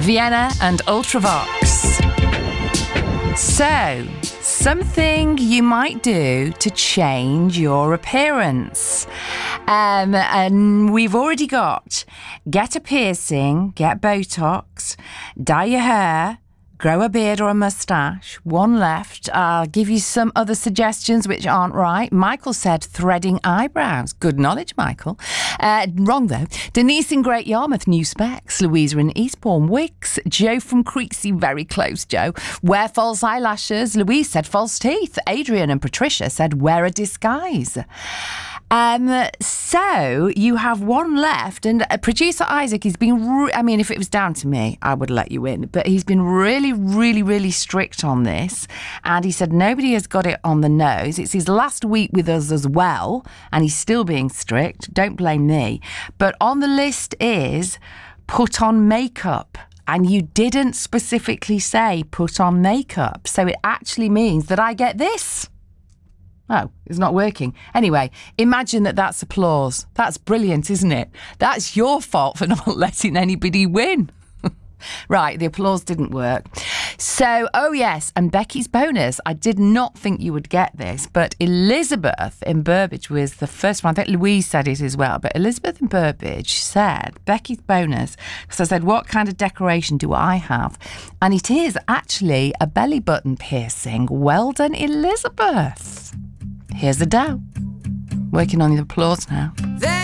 Vienna and Ultravox. So, something you might do to change your appearance. And we've already got get a piercing, get Botox, dye your hair, grow a beard or a moustache. One left. I'll give you some other suggestions which aren't right. Michael said threading eyebrows. Good knowledge, Michael. Wrong, though. Denise in Great Yarmouth, new specs. Louisa in Eastbourne, wigs. Joe from Creasy, very close, Joe. Wear false eyelashes. Louise said false teeth. Adrian and Patricia said wear a disguise. So you have one left, and producer Isaac, he's been, if it was down to me, I would let you in, but he's been really, really, really strict on this, and he said nobody has got it on the nose. It's his last week with us as well, and he's still being strict. Don't blame me. But on the list is put on makeup. And you didn't specifically say put on makeup, so it actually means that I get this. Oh, it's not working. Anyway, imagine that's applause. That's brilliant, isn't it? That's your fault for not letting anybody win. Right, the applause didn't work. So, oh yes, and Becky's bonus. I did not think you would get this, but Elizabeth in Burbage was the first one. I think Louise said it as well, but Elizabeth in Burbage said Becky's bonus, because I said, what kind of decoration do I have? And it is actually a belly button piercing. Well done, Elizabeth. Here's the dough. Working on the applause now.